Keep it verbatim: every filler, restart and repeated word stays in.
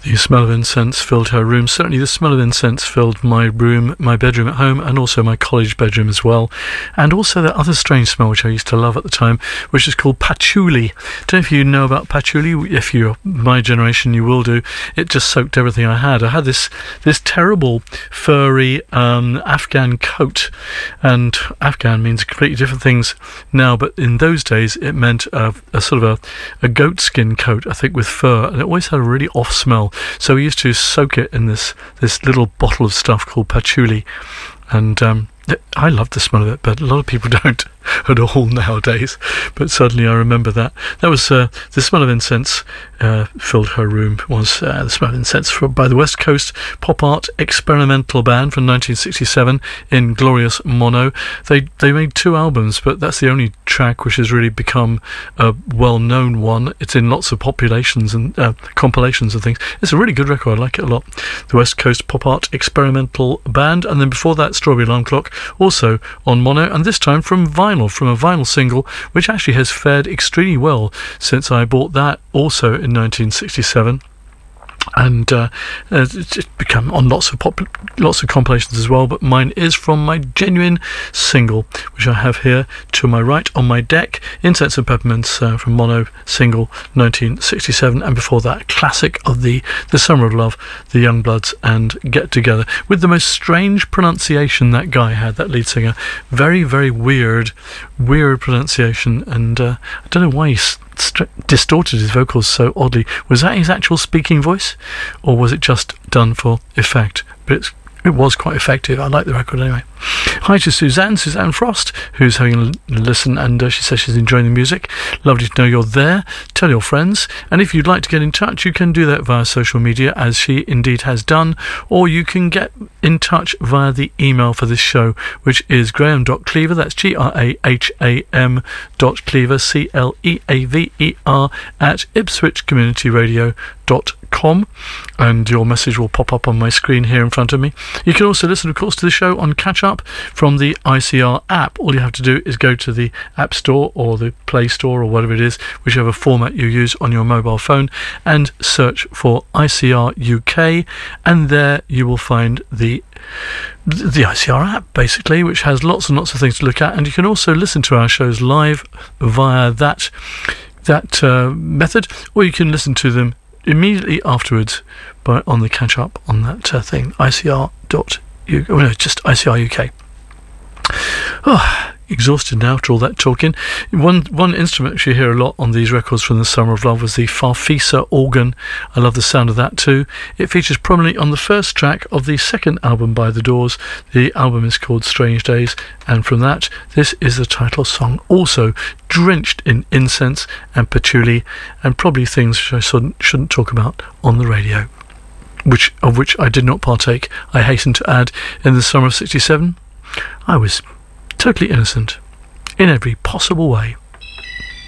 The smell of incense filled her room. Certainly the smell of incense filled my room, my bedroom at home, and also my college bedroom as well. And also that other strange smell which I used to love at the time, which is called patchouli. Don't know if you know about patchouli. If you're my generation, you will do. It just soaked everything I had. I had this this terrible furry um, Afghan coat, and Afghan means completely different things now, but in those days it meant a, a sort of a, a goat skin coat, I think, with fur, and it always had a really off smell. So we used to soak it in this this little bottle of stuff called patchouli, and um, I love the smell of it, but a lot of people don't at all nowadays. But suddenly I remember that. That was uh, the smell of incense uh, filled her room. Was uh, the smell of incense from, by the West Coast pop art experimental band from nineteen sixty-seven in glorious mono. They they made two albums, but that's the only track which has really become a well-known one. It's in lots of populations and uh, compilations and things. It's a really good record. I like it a lot. The West Coast pop art experimental band, and then before that, Strawberry Alarm Clock, also on mono, and this time from vinyl. From a vinyl single, which actually has fared extremely well since I bought that also in nineteen sixty-seven. And uh, it's become on lots of pop, lots of compilations as well, but mine is from my genuine single, which I have here to my right on my deck, Incense and Peppermints uh, from mono single nineteen sixty-seven, and before that, classic of the, the Summer of Love, the Youngbloods and Get Together, with the most strange pronunciation that guy had, that lead singer. Very, very weird, weird pronunciation, and uh, I don't know why he's St- distorted his vocals so oddly. Was that his actual speaking voice, or was it just done for effect? But it's, it was quite effective. I like the record anyway. Hi to Suzanne, Suzanne Frost, who's having a l- listen, and uh, she says she's enjoying the music. Lovely to know you're there. Tell your friends, and if you'd like to get in touch, you can do that via social media, as she indeed has done, or you can get in touch via the email for this show, which is graham dot cleaver, that's G R A H A M dot cleaver, C L E A V E R, at ipswich community radio dot com, and your message will pop up on my screen here in front of me. You can also listen, of course, to the show on Catch Up from the I C R app. All you have to do is go to the App Store or the Play Store or whatever it is, whichever format you use on your mobile phone, and search for I C R U K, and there you will find the the I C R app, basically, which has lots and lots of things to look at, and you can also listen to our shows live via that that uh, method, or you can listen to them immediately afterwards by on the catch up on that uh, thing, I C R dot U K. Oh no, just I C R U K. Oh, exhausted now after all that talking. One one instrument which you hear a lot on these records from the Summer of Love was the Farfisa organ. I love the sound of that too. It features prominently on the first track of the second album by The Doors. The album is called Strange Days, and from that, this is the title song, also drenched in incense and patchouli, and probably things which I shouldn't, shouldn't talk about on the radio, which of which I did not partake. I hasten to add, in the summer of sixty-seven, I was totally innocent in every possible way.